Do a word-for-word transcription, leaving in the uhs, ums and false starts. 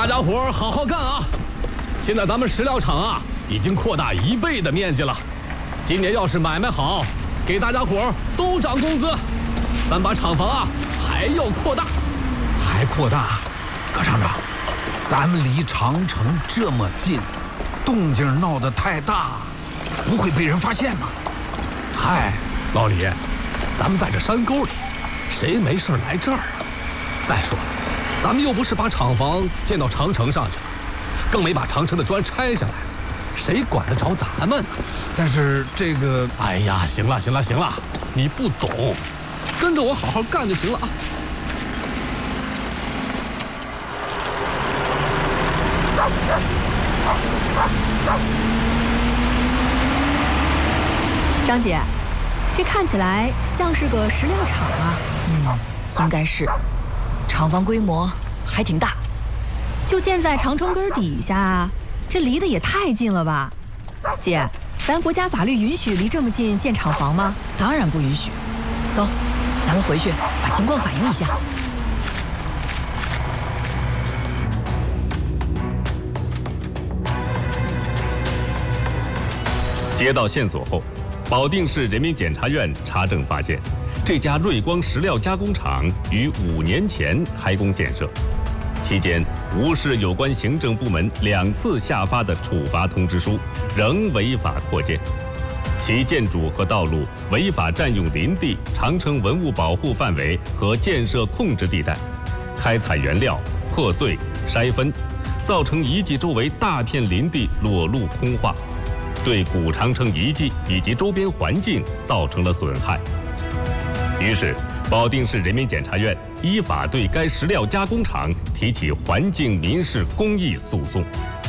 大家伙儿好好干啊！现在咱们石料厂啊，已经扩大一倍的面积了。今年要是买卖好，给大家伙儿都涨工资。咱把厂房啊还要扩大， 还扩大？葛厂长，咱们离长城这么近，动静闹得太大，不会被人发现吗？ 嗨，老李，咱们在这山沟里，谁没事来这儿啊？再说了，咱们又不是把厂房建到长城上去了，更没把长城的砖拆下来，谁管得着咱们呢？ 但是这个…… 哎呀，行了行了行了，你不懂，跟着我好好干就行了啊！ 张姐，这看起来像是个石料厂啊。 嗯，应该是。厂房规模还挺大， 就建在长城根底下，这离得也太近了吧？姐，咱国家法律允许离这么近建厂房吗？ 当然不允许。走，咱们回去把情况反映一下。 接到线索后，保定市人民检察院查证发现，这家瑞光石料加工厂于五年前开工建设，期间无视有关行政部门两次下发的处罚通知书，仍违法扩建。其建筑和道路违法占用林地、长城文物保护范围和建设控制地带，开采原料、破碎、筛分，造成遗迹周围大片林地裸露空化，对古长城遗迹以及周边环境造成了损害。于是，保定市人民检察院依法对该石料加工厂提起环境民事公益诉讼。